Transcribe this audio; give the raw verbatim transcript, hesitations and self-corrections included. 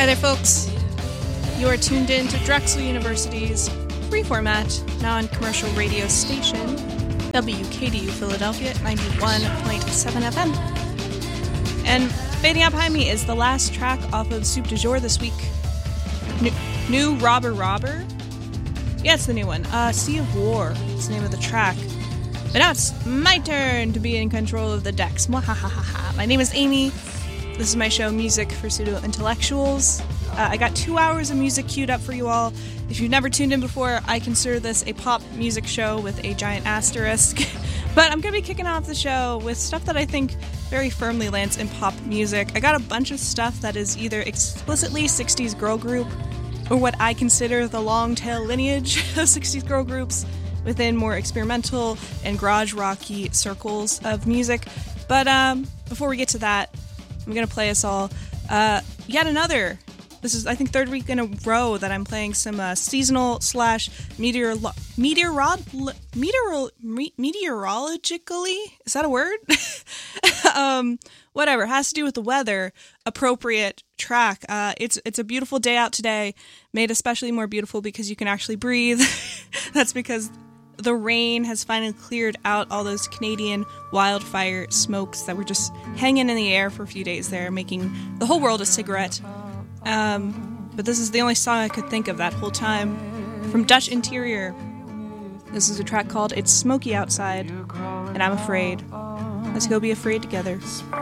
Hi there, folks. You are tuned in to Drexel University's free format, non-commercial radio station, W K D U Philadelphia, ninety-one point seven F M. And fading out behind me is the last track off of Soup du Jour this week. New, new Robber Robber? Yeah, it's the new one. Uh, Sea of War is the name of the track. But now it's my turn to be in control of the decks. Mwahahaha. My name is Amy. This is my show, Music for Pseudo-Intellectuals. Uh, I got two hours of music queued up for you all. If you've never tuned in before, I consider this a pop music show with a giant asterisk. But I'm going to be kicking off the show with stuff that I think very firmly lands in pop music. I got a bunch of stuff that is either explicitly sixties girl group or what I consider the long tail lineage of sixties girl groups within more experimental and garage rocky circles of music. But um, before we get to that, I'm going to play us all uh, yet another. This is, I think, third week in a row that I'm playing some uh, seasonal slash meteor meteorod meteor me- meteorologically. Is that a word? um, whatever, has to do with the weather. Appropriate track. Uh, it's it's a beautiful day out today, made especially more beautiful because you can actually breathe. That's because the rain has finally cleared out all those Canadian wildfire smokes that were just hanging in the air for a few days there, making the whole world a cigarette. Um, but this is the only song I could think of that whole time. From Dutch Interior, this is a track called It's Smoky Outside, and I'm Afraid. Let's go be afraid together.